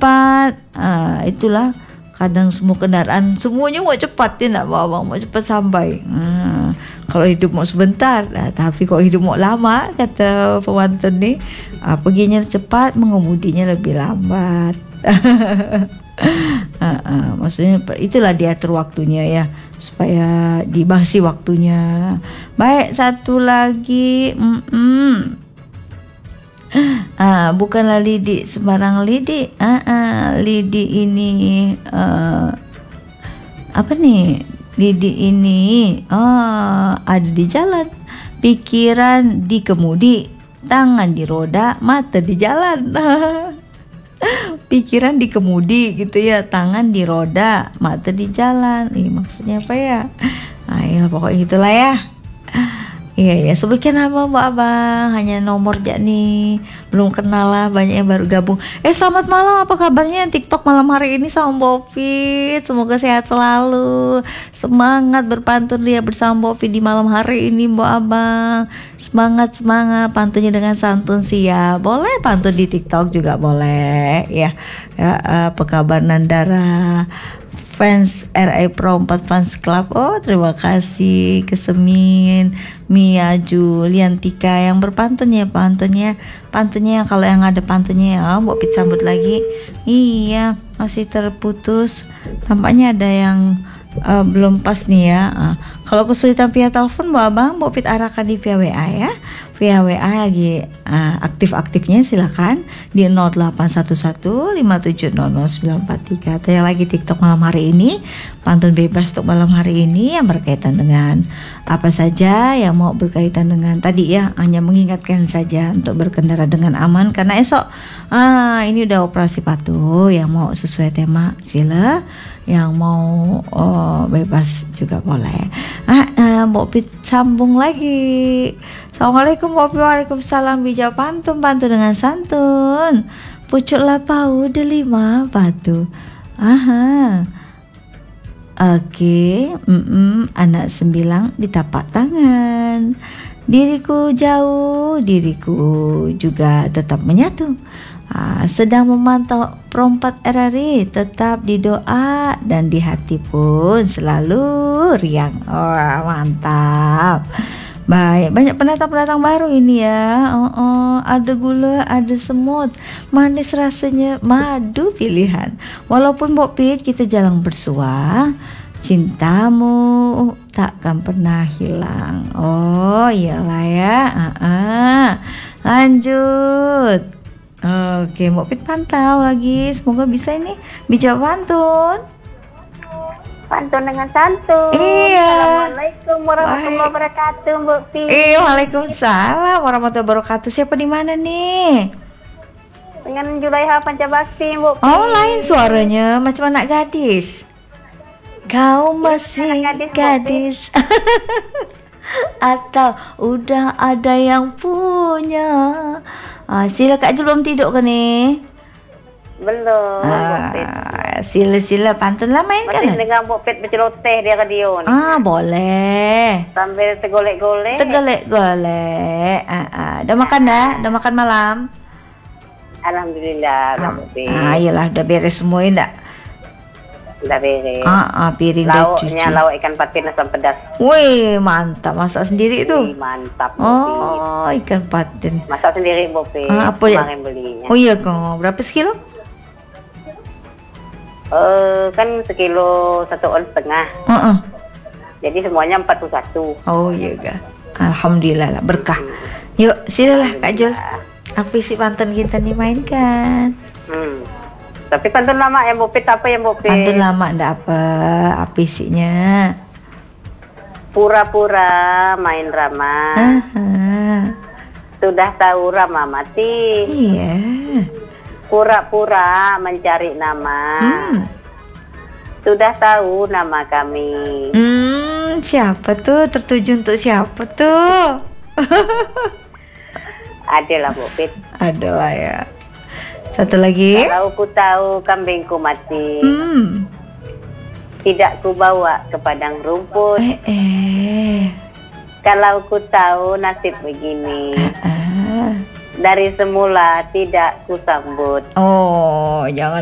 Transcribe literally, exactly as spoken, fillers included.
cepat. Ah, itulah kadang semua kendaraan semuanya mau cepat ya nak bawang, mau cepat sampai. Ah, kalau hidup mau sebentar, nah, tapi kok hidup mau lama kata pemantun nih. Ah, perginya cepat, mengemudinya lebih lambat. uh, uh, maksudnya itulah diatur waktunya ya supaya dibahasi waktunya. Baik, satu lagi, mm-mm. uh, bukanlah Lidi sembarang Lidi, uh, uh, Lidi ini uh, apa nih? Lidi ini oh, ada di jalan, pikiran di kemudi, tangan di roda, mata di jalan. Pikiran di kemudi gitu ya, tangan di roda, mata di jalan. Ih, maksudnya apa ya? Nah, ya pokoknya gitulah ya. Iya ya, sebutkan nama Mbak Abang, hanya nomor aja nih, belum kenal lah, banyak yang baru gabung. Eh selamat malam, apa kabarnya TikTok malam hari ini sama Mbak Fit? Semoga sehat selalu, semangat berpantun dia bersama Mbak Fit di malam hari ini Mbak Abang. Semangat semangat, pantunnya dengan santun sih ya, boleh pantun di TikTok juga boleh ya. Ya apa kabar Nandara? Fans R I Pro empat Fans Club. Oh terima kasih Kesemin, Mia, Juliantika yang berpantun ya, pantunnya pantunnya yang kalau yang ada pantunnya ya Mbak Pit sambut lagi. Iya masih terputus, tampaknya ada yang uh, belum pas nih ya. Uh, kalau kesulitan via telepon Mbak Abang, Mbak Pit arahkan di via W A ya. Via W A lagi uh, aktif-aktifnya silakan di nol delapan satu satu lima tujuh nol nol sembilan empat tiga. Atau yang lagi TikTok malam hari ini, pantun bebas untuk malam hari ini yang berkaitan dengan apa saja yang mau berkaitan dengan tadi ya, hanya mengingatkan saja untuk berkendara dengan aman karena esok ah ini udah operasi patuh. Yang mau sesuai tema sila, yang mau oh, bebas juga boleh. Ah, ah Mbak Pit sambung lagi. Assalamualaikum Mbak Pit. Waalaikumsalam. Bijak pantun, pantun dengan santun. Pucuk lapau delima batu. Aha. Oke, okay. Anak sembilang di tapak tangan. Diriku jauh, diriku juga tetap menyatu. Ah, sedang memantau perompat R R I, tetap di doa dan di hati pun selalu riang. Wah, mantap. Baik, banyak pendatang-pendatang baru ini ya. Oh, oh, ada gula, ada semut, manis rasanya, madu pilihan. Walaupun Mbok Pit kita jarang bersua, cintamu takkan pernah hilang. Oh iyalah ya. Uh-uh. Lanjut. Oke, Mbok Pit pantau lagi. Semoga bisa ini bijak pantun. Pantun dengan santun. Iya. Assalamualaikum warahmatullahi wabarakatuh, Mbak Pi. Eh, waalaikumsalam warahmatullahi wabarakatuh. Siapa di mana nih? Dengan Julaiha Pancabakti, Mbak Pi. Oh, lain suaranya macam anak gadis. Kau masih gadis, gadis. Atau udah ada yang punya. Ah, sila Kak Jul belum tidur kan nih? Belum, ah, sila-sila pantun lah mainkan. Masih dengan Mbok Pit berceloteh dia ke dia ni. Ah, boleh. Sambil tergolek-golek. Tergolek-golek. Ah, ah. Dah makan dah? Dah makan malam? Alhamdulillah, ah, Mbok Pit. Ah, iyalah udah beres semua enggak? Udah beres. Ah, ah piring dah cuci. Lauknya lauk ikan patin asam pedas. Wih, mantap. Masak sendiri tu? Wih, mantap. Oh, ikan patin. Masak sendiri Mbok Pit. Ah, apa kemarin belinya. Oh iya kong. Berapa sekilo? Uh, kan sekilo satu on setengah. Uh-uh. Jadi semuanya empat puluh satu. Oh iya ga. Alhamdulillah lah, berkah. Yuk silalah Kak Jul. Apa isi pantun kita nih mainkan? Hmm. Tapi pantun lama ya Mbok Pit, apa ya Mbok Pit? Pantun lama ndak apa? Apa isinya? Pura-pura main ramah. Uh-huh. Sudah tahu Rama mati. Iya. Pura-pura mencari nama. Hmm. Sudah tahu nama kami. Hmm, siapa tuh? Tertuju untuk siapa tuh? Adalah Mbok Pit. Adalah ya. Satu lagi. Kalau ku tahu kambingku mati, Hmm. tidak ku bawa ke padang rumput. Eh, eh. Kalau ku tahu nasib begini, Ah. dari semula tidak ku sambut. Oh, jangan